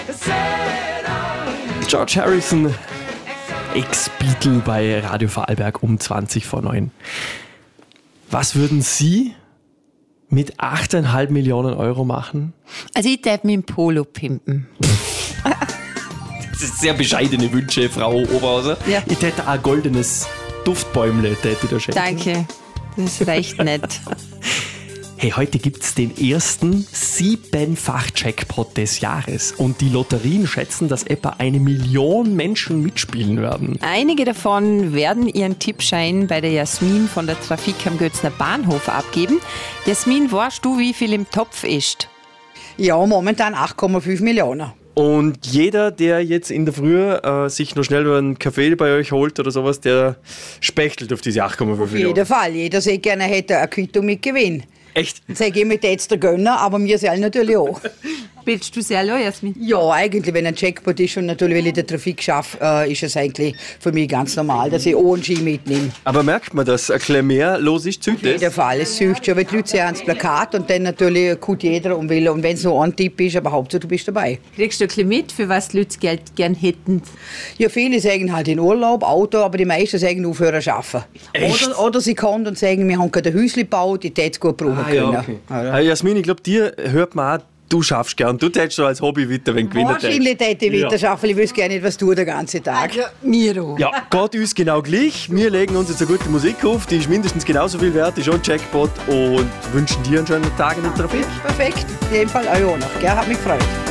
George Harrison, Ex-Beatle bei Radio Vorarlberg um 20:09. Was würden Sie mit 8,5 Millionen Euro machen? Also ich darf mit dem Polo pimpen. Das sind sehr bescheidene Wünsche, Frau Oberhauser. Ja. Ich hätte ein goldenes Duftbäumle, täte ich da schenken. Danke, das reicht nicht. Hey, heute gibt's den ersten 7-fach-Jackpot des Jahres. Und die Lotterien schätzen, dass etwa 1 Million Menschen mitspielen werden. Einige davon werden ihren Tippschein bei der Jasmin von der Trafik am Götzner Bahnhof abgeben. Jasmin, weißt du, wie viel im Topf ist? Ja, momentan 8,5 Millionen. Und jeder, der jetzt in der Früh sich noch schnell einen Kaffee bei euch holt oder sowas, der spechtelt auf diese 8,5 Millionen. Auf jeden Fall. Jeder sehr gerne hätte eine Quittung mit Gewinn. Echt? Dann sage ich mir jetzt der Gönner, aber mir selber natürlich auch. Bildest du sehr Jasmin? Ja, eigentlich, wenn ein Jackpot ist und natürlich, weil ich in der Trafik schaffe, ist es eigentlich für mich ganz normal, dass ich auch einen Ski mitnehme. Aber merkt man, dass ein bisschen mehr los ist, zieht Auf jeden das? Fall, es sucht schon, weil die Leute sehen ans Plakat und dann natürlich guckt jeder und will. Und wenn es nur ein Tipp ist, aber Hauptsache du bist dabei. Kriegst du ein bisschen mit, für was die Leute das Geld gern hätten? Ja, viele sagen halt in Urlaub, Auto, aber die meisten sagen aufhören zu arbeiten. Echt? Oder sie kommen und sagen, wir haben gerade ein Häuschen gebaut, ich hätte es gut brauchen können. Okay. Jasmin, ich glaube, dir hört man auch, du schaffst gern. Du tätest so als Hobby weiter, wenn du gewinnen Wahrscheinlich hätte ich weiter schaffen, ich wüsste gar nicht, was du den ganzen Tag. Ja, mir auch. Ja, geht uns genau gleich. Wir legen uns jetzt eine gute Musik auf, die ist mindestens genauso viel wert, ist schon ein Jackpot und wünschen dir einen schönen Tag in der Trafik. Perfekt, in jedem Fall auch noch. Gell, hat mich gefreut.